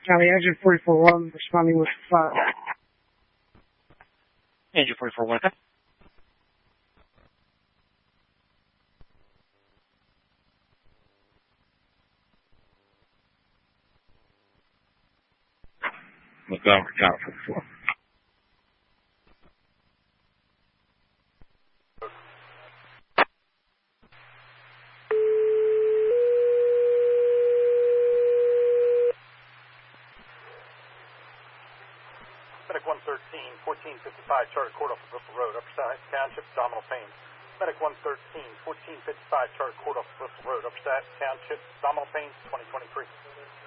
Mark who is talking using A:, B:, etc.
A: County Engine 44-1, responding with fire.
B: Engine 44-1, okay.
C: Montgomery County 44.
D: Medic 113, 1455, Charter Court off of Bristol Road, Upper Side Township, abdominal pain. Medic 113, 1455, Charter Court off of Bristol Road, Upper Side Township, abdominal pain, 2023.